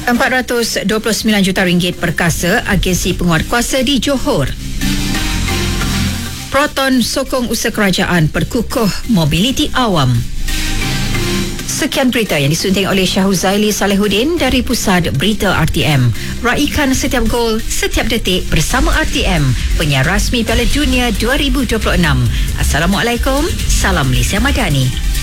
RM429 juta perkasa agensi penguatkuasa di Johor. Proton sokong usaha kerajaan perkukuh mobiliti awam. Sekian berita yang disunting oleh Syahuzaili Salehuddin dari Pusat Berita RTM. Raikan setiap gol, setiap detik bersama RTM, penyiar rasmi Piala Dunia 2026. Assalamualaikum, salam Malaysia Madani.